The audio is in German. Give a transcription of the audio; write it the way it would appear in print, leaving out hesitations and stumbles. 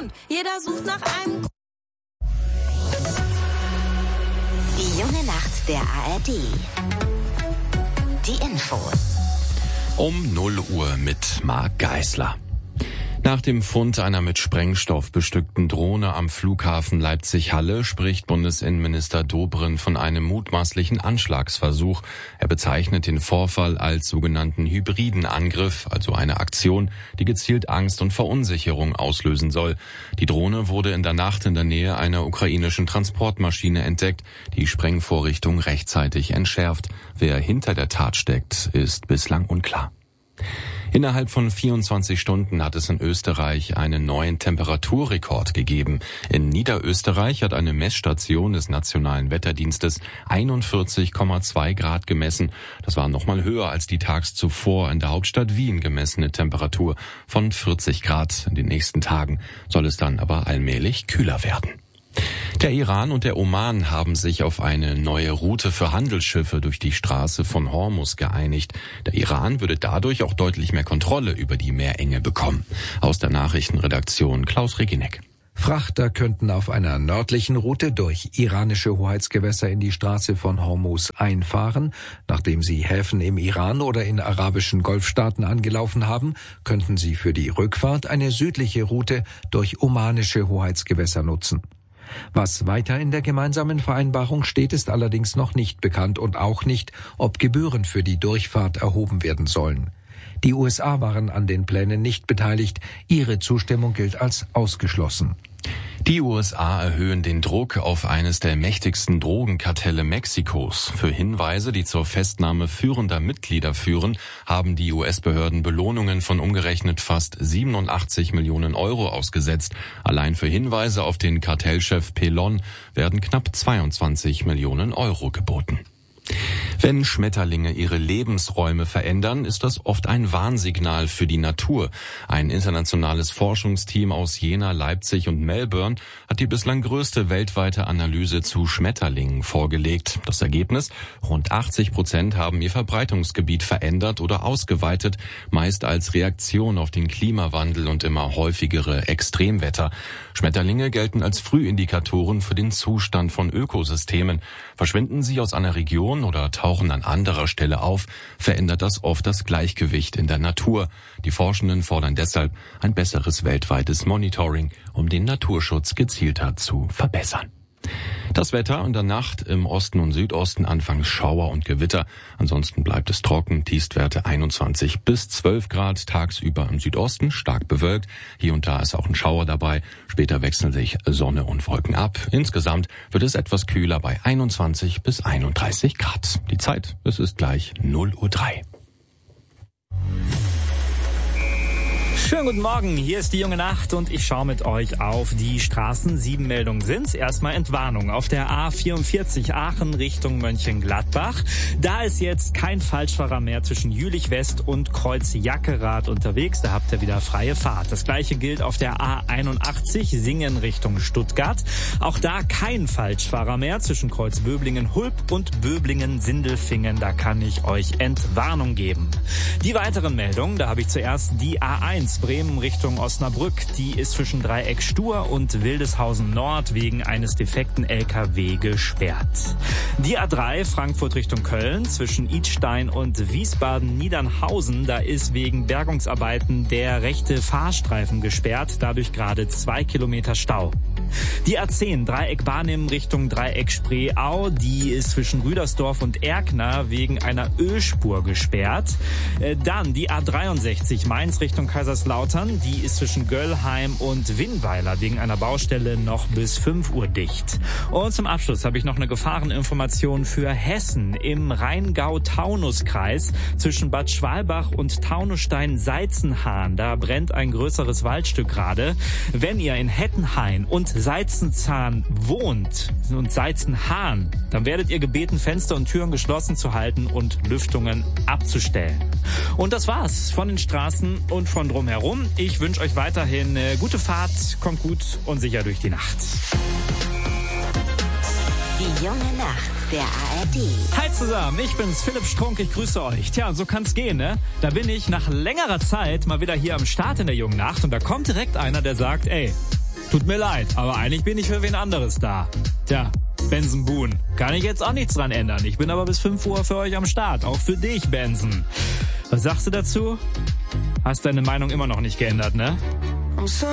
Grund. Jeder sucht nach einem Grund. Die junge Nacht der ARD. Die Infos. Um 0 Uhr mit Marc Geisler. Nach dem Fund einer mit Sprengstoff bestückten Drohne am Flughafen Leipzig-Halle spricht Bundesinnenminister Dobrindt von einem mutmaßlichen Anschlagsversuch. Er bezeichnet den Vorfall als sogenannten hybriden Angriff, also eine Aktion, die gezielt Angst und Verunsicherung auslösen soll. Die Drohne wurde in der Nacht in der Nähe einer ukrainischen Transportmaschine entdeckt, die Sprengvorrichtung rechtzeitig entschärft. Wer hinter der Tat steckt, ist bislang unklar. Innerhalb von 24 Stunden hat es in Österreich einen neuen Temperaturrekord gegeben. In Niederösterreich hat eine Messstation des Nationalen Wetterdienstes 41,2 Grad gemessen. Das war nochmal höher als die tags zuvor in der Hauptstadt Wien gemessene Temperatur von 40 Grad. In den nächsten Tagen soll es dann aber allmählich kühler werden. Der Iran und der Oman haben sich auf eine neue Route für Handelsschiffe durch die Straße von Hormuz geeinigt. Der Iran würde dadurch auch deutlich mehr Kontrolle über die Meerenge bekommen. Aus der Nachrichtenredaktion Klaus Reginek. Frachter könnten auf einer nördlichen Route durch iranische Hoheitsgewässer in die Straße von Hormuz einfahren. Nachdem sie Häfen im Iran oder in arabischen Golfstaaten angelaufen haben, könnten sie für die Rückfahrt eine südliche Route durch omanische Hoheitsgewässer nutzen. Was weiter in der gemeinsamen Vereinbarung steht, ist allerdings noch nicht bekannt und auch nicht, ob Gebühren für die Durchfahrt erhoben werden sollen. Die USA waren an den Plänen nicht beteiligt, ihre Zustimmung gilt als ausgeschlossen. Die USA erhöhen den Druck auf eines der mächtigsten Drogenkartelle Mexikos. Für Hinweise, die zur Festnahme führender Mitglieder führen, haben die US-Behörden Belohnungen von umgerechnet fast 87 Millionen Euro ausgesetzt. Allein für Hinweise auf den Kartellchef Pelon werden knapp 22 Millionen Euro geboten. Wenn Schmetterlinge ihre Lebensräume verändern, ist das oft ein Warnsignal für die Natur. Ein internationales Forschungsteam aus Jena, Leipzig und Melbourne hat die bislang größte weltweite Analyse zu Schmetterlingen vorgelegt. Das Ergebnis? Rund 80% haben ihr Verbreitungsgebiet verändert oder ausgeweitet, meist als Reaktion auf den Klimawandel und immer häufigere Extremwetter. Schmetterlinge gelten als Frühindikatoren für den Zustand von Ökosystemen. Verschwinden sie aus einer Region oder tauchen an anderer Stelle auf, verändert das oft das Gleichgewicht in der Natur. Die Forschenden fordern deshalb ein besseres weltweites Monitoring, um den Naturschutz gezielter zu verbessern. Das Wetter in der Nacht im Osten und Südosten anfangs Schauer und Gewitter. Ansonsten bleibt es trocken, Tiefstwerte 21 bis 12 Grad, tagsüber im Südosten stark bewölkt. Hier und da ist auch ein Schauer dabei. Später wechseln sich Sonne und Wolken ab. Insgesamt wird es etwas kühler bei 21 bis 31 Grad. Die Zeit, es ist gleich 0:03 Uhr. Schönen guten Morgen, hier ist die junge Nacht und ich schaue mit euch auf die Straßen. 7 Meldungen sind's. Erstmal Entwarnung auf der A44 Aachen Richtung Mönchengladbach. Da ist jetzt kein Falschfahrer mehr zwischen Jülich West und Kreuz Jackerath unterwegs. Da habt ihr wieder freie Fahrt. Das gleiche gilt auf der A81 Singen Richtung Stuttgart. Auch da kein Falschfahrer mehr zwischen Kreuz Böblingen-Hulp und Böblingen-Sindelfingen. Da kann ich euch Entwarnung geben. Die weiteren Meldungen, da habe ich zuerst die A1 Bremen Richtung Osnabrück. Die ist zwischen Dreieck Stur und Wildeshausen Nord wegen eines defekten LKW gesperrt. Die A3 Frankfurt Richtung Köln zwischen Idstein und Wiesbaden-Niedernhausen. Da ist wegen Bergungsarbeiten der rechte Fahrstreifen gesperrt. Dadurch gerade 2 Kilometer Stau. Die A10 Dreieck Barnim Richtung Dreieck Spreeau. Die ist zwischen Rüdersdorf und Erkner wegen einer Ölspur gesperrt. Dann die A63 Mainz Richtung Kaiserslautern. Die ist zwischen Göllheim und Winnweiler wegen einer Baustelle noch bis 5 Uhr dicht. Und zum Abschluss habe ich noch eine Gefahreninformation für Hessen. Im Rheingau-Taunus-Kreis zwischen Bad Schwalbach und Taunusstein-Seizenhahn. Da brennt ein größeres Waldstück gerade. Wenn ihr in Hettenhain und Seizenzahn wohnt und Seizenhahn, dann werdet ihr gebeten, Fenster und Türen geschlossen zu halten und Lüftungen abzustellen. Und das war's von den Straßen und von drumherum. Ich wünsche euch weiterhin gute Fahrt, kommt gut und sicher durch die Nacht. Die junge Nacht der ARD. Hi zusammen, ich bin's, Philipp Strunk, ich grüße euch. Tja, und so kann's gehen, ne? Da bin ich nach längerer Zeit mal wieder hier am Start in der jungen Nacht und da kommt direkt einer, der sagt, ey, Tut mir leid, aber eigentlich bin ich für wen anderes da. Tja, Benson Boone. Kann ich jetzt auch nichts dran ändern. Ich bin aber bis 5 Uhr für euch am Start. Auch für dich, Benson. Was sagst du dazu? Hast deine Meinung immer noch nicht geändert, ne?